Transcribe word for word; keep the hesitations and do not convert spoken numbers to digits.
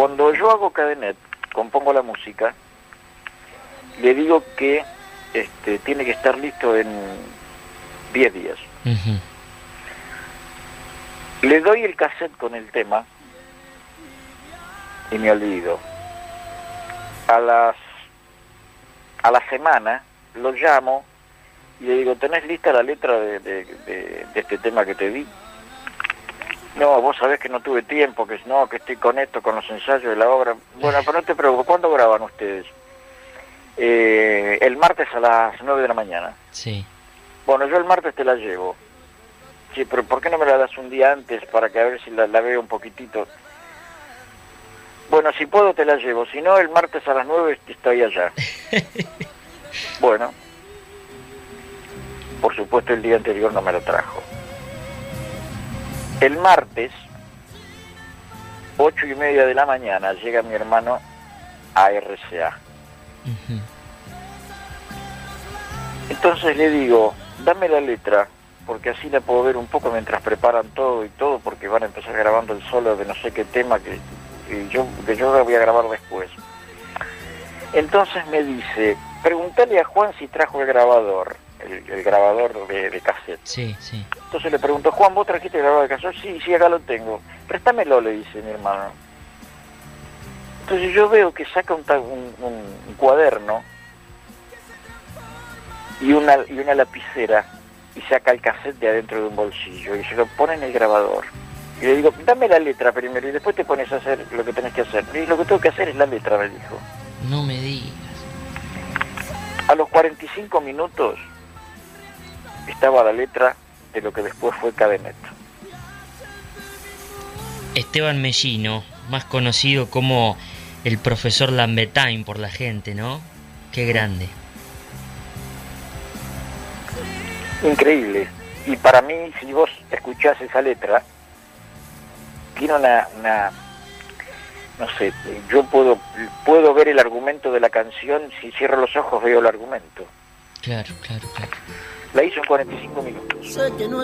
Cuando yo hago Cadenet, compongo la música, le digo que este, tiene que estar listo en diez días. Uh-huh. Le doy el cassette con el tema y me olvido. A las a la semana lo llamo y le digo, ¿tenés lista la letra de, de, de, de este tema que te di? No, vos sabés que no tuve tiempo, que no, que estoy con esto, con los ensayos de la obra. Bueno, pero no te preocupes, ¿cuándo graban ustedes? Eh, el martes a las nueve de la mañana. Sí. Bueno, yo el martes te la llevo. Sí, pero ¿por qué no me la das un día antes para que a ver si la, la veo un poquitito? Bueno, si puedo te la llevo, si no el martes a las nueve estoy allá. Bueno, por supuesto el día anterior no me lo trajo. El martes, ocho y media de la mañana, llega mi hermano a R C A. Uh-huh. Entonces le digo, dame la letra, porque así la puedo ver un poco mientras preparan todo y todo, porque van a empezar grabando el solo de no sé qué tema que, que yo que yo voy a grabar después. Entonces me dice, pregúntale a Juan si trajo el grabador, el, el grabador de, de cassette. Sí, sí. Entonces le pregunto, Juan, ¿vos trajiste el grabador de cassette? Sí, sí, acá lo tengo. Préstamelo, le dice mi hermano. Entonces yo veo que saca un, un, un cuaderno y una, y una lapicera y saca el cassette de adentro de un bolsillo y se lo pone en el grabador. Y le digo, dame la letra primero y después te pones a hacer lo que tenés que hacer. Y lo que tengo que hacer es la letra, me dijo. No me digas. A los cuarenta y cinco minutos estaba la letra de lo que después fue Cadenet. Esteban Mellino, más conocido como el profesor Lambertine por la gente, ¿no? Qué grande. Increíble. Y para mí, si vos escuchás esa letra, tiene una, una no sé, yo puedo puedo ver el argumento de la canción, si cierro los ojos veo el argumento. Claro, claro, claro. La hizo en cuarenta y cinco minutos.